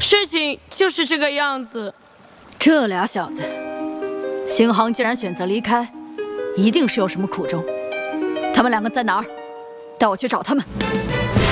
事情就是这个样子。 这俩小子，星航既然选择离开，一定是有什么苦衷。他们两个在哪儿？带我去找他们。